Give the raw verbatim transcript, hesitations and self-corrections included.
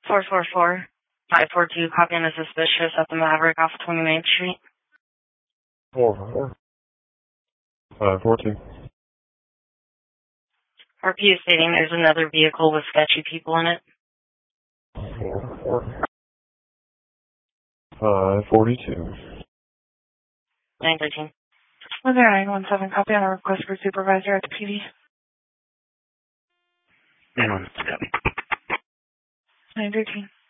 four four four, five four two, copy on a suspicious at the Maverick off twenty-ninth Street. four four four, five four two. R P is stating there's another vehicle with sketchy people in it. four four, five forty-two. nine thirteen. one zero nine one seven, copy on a request for supervisor at the P D. nine one seven. nine thirteen.